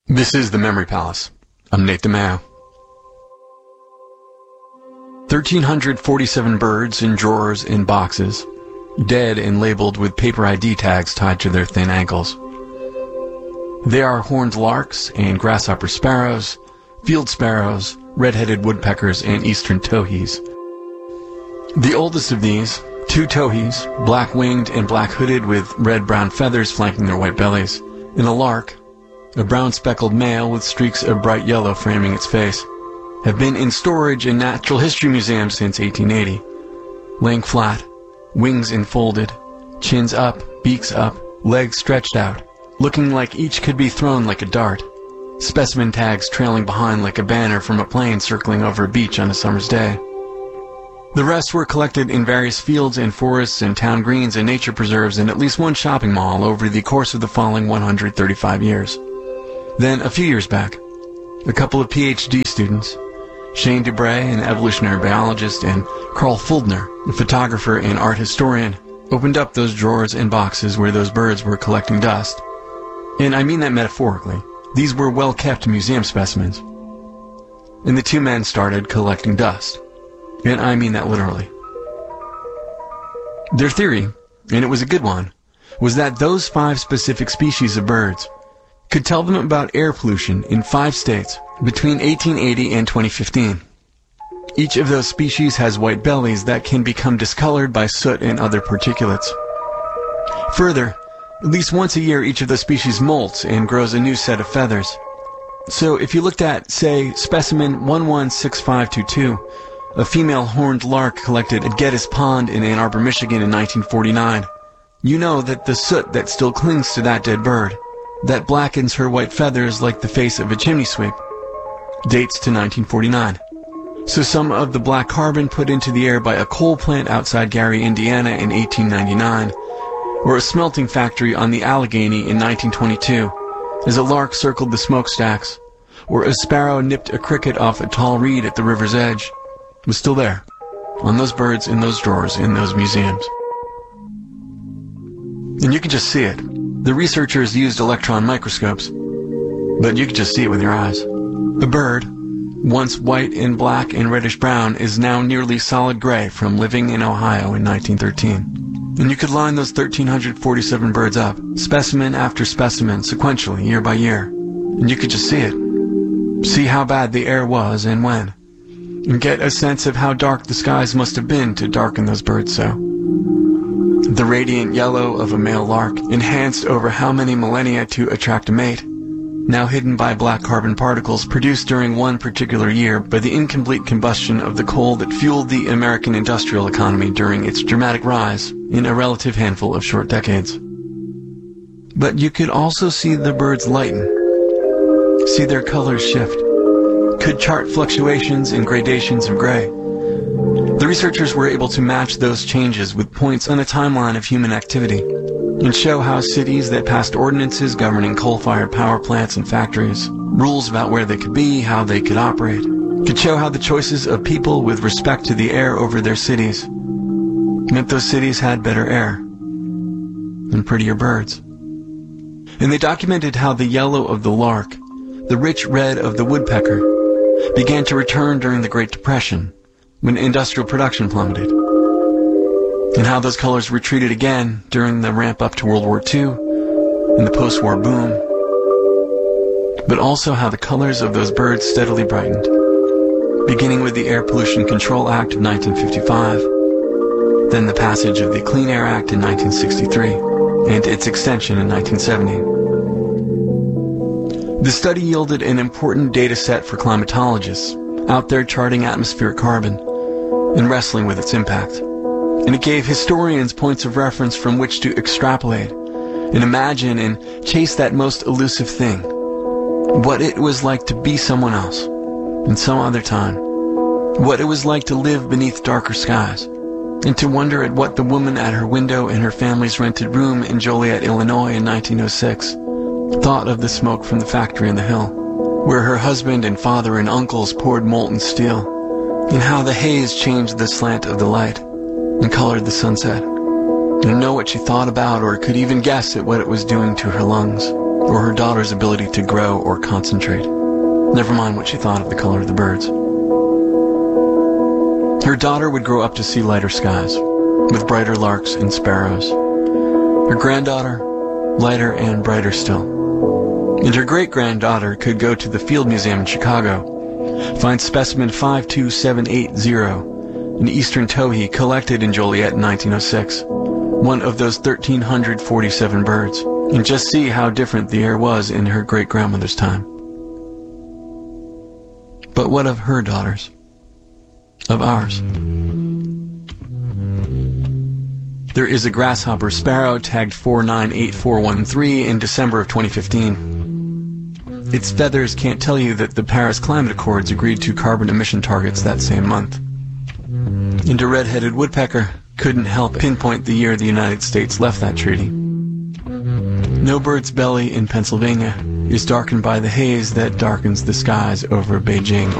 This is the Memory Palace. I'm Nate DeMeo. 1,347 birds in drawers and boxes, dead and labeled with paper ID tags tied to their thin ankles. They are horned larks and grasshopper sparrows, field sparrows, red-headed woodpeckers, and eastern towhees. The oldest of these, two towhees, black-winged and black-hooded with red-brown feathers flanking their white bellies, and a lark, a brown-speckled male with streaks of bright yellow framing its face, have been in storage in natural history museums since 1880. Laying flat, wings enfolded, chins up, beaks up, legs stretched out, looking like each could be thrown like a dart, specimen tags trailing behind like a banner from a plane circling over a beach on a summer's day. The rest were collected in various fields and forests and town greens and nature preserves and at least one shopping mall over the course of the following 135 years. Then, a few years back, a couple of PhD students, Shane Dubray, an evolutionary biologist, and Carl Fuldner, a photographer and art historian, opened up those drawers and boxes where those birds were collecting dust. And I mean that metaphorically. These were well-kept museum specimens. And the two men started collecting dust. And I mean that literally. Their theory, and it was a good one, was that those 5 specific species of birds could tell them about air pollution in 5 states between 1880 and 2015. Each of those species has white bellies that can become discolored by soot and other particulates. Further, at least once a year each of those species molts and grows a new set of feathers. So if you looked at, say, specimen 116522, a female horned lark collected at Geddes Pond in Ann Arbor, Michigan in 1949, you know that the soot that still clings to that dead bird, that blackens her white feathers like the face of a chimney sweep, dates to 1949. So some of the black carbon put into the air by a coal plant outside Gary, Indiana in 1899, or a smelting factory on the Allegheny in 1922, as a lark circled the smokestacks, or a sparrow nipped a cricket off a tall reed at the river's edge, was still there, on those birds in those drawers in those museums. And you can just see it. The researchers used electron microscopes, but you can just see it with your eyes. A bird, once white and black and reddish-brown, is now nearly solid gray from living in Ohio in 1913. And you could line those 1,347 birds up, specimen after specimen, sequentially, year by year. And you could just see it. See how bad the air was and when. And get a sense of how dark the skies must have been to darken those birds so. The radiant yellow of a male lark, enhanced over how many millennia to attract a mate, now hidden by black carbon particles produced during one particular year by the incomplete combustion of the coal that fueled the American industrial economy during its dramatic rise in a relative handful of short decades. But you could also see the birds lighten, see their colors shift, could chart fluctuations and gradations of gray. The researchers were able to match those changes with points on a timeline of human activity and show how cities that passed ordinances governing coal-fired power plants and factories, rules about where they could be, how they could operate, could show how the choices of people with respect to the air over their cities meant those cities had better air and prettier birds. And they documented how the yellow of the lark, the rich red of the woodpecker, began to return during the Great Depression, when industrial production plummeted, and how those colors retreated again during the ramp-up to World War II and the post-war boom, but also how the colors of those birds steadily brightened, beginning with the Air Pollution Control Act of 1955, then the passage of the Clean Air Act in 1963, and its extension in 1970. The study yielded an important data set for climatologists out there charting atmospheric carbon and wrestling with its impact. And it gave historians points of reference from which to extrapolate and imagine and chase that most elusive thing, what it was like to be someone else in some other time, what it was like to live beneath darker skies, and to wonder at what the woman at her window in her family's rented room in Joliet, Illinois in 1906 thought of the smoke from the factory on the hill, where her husband and father and uncles poured molten steel, and how the haze changed the slant of the light and colored the sunset, and know what she thought about or could even guess at what it was doing to her lungs. or her daughter's ability to grow or concentrate. Never mind what she thought of the color of the birds. Her daughter would grow up to see lighter skies, with brighter larks and sparrows. Her granddaughter, lighter and brighter still. And her great-granddaughter could go to the Field Museum in Chicago, find specimen 52780, an eastern towhee collected in Joliet in 1906, one of those 1,347 birds, and just see how different the air was in her great-grandmother's time. But what of her daughters? Of ours? There is a grasshopper sparrow tagged 498413 in December of 2015. Its feathers can't tell you that the Paris Climate Accords agreed to carbon emission targets that same month. And a red-headed woodpecker couldn't help pinpoint the year the United States left that treaty. No bird's belly in Pennsylvania is darkened by the haze that darkens the skies over Beijing